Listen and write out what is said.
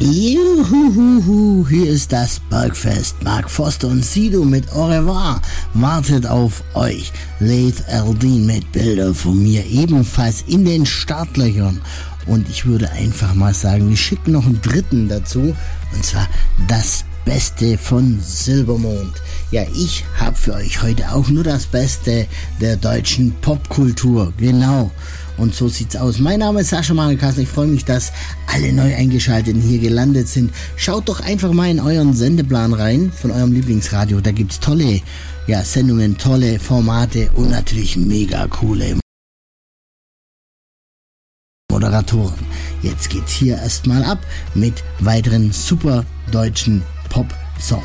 Juhuhuhu, hier ist das Bergfest. Mark Foster und Sido mit Au revoir wartet auf euch. Laith Al-Din mit Bilder von mir ebenfalls in den Startlöchern. Und ich würde einfach mal sagen, wir schicken noch einen dritten dazu. Und zwar das Beste von Silbermond. Ja, ich habe für euch heute auch nur das Beste der deutschen Popkultur. Genau. Und so sieht's aus. Mein Name ist Sascha Marekassen. Ich freue mich, dass alle neu eingeschalteten hier gelandet sind. Schaut doch einfach mal in euren Sendeplan rein von eurem Lieblingsradio. Da gibt's tolle Sendungen, tolle Formate und natürlich mega coole Moderatoren. Jetzt geht's hier erstmal ab mit weiteren super deutschen Pop-Songs.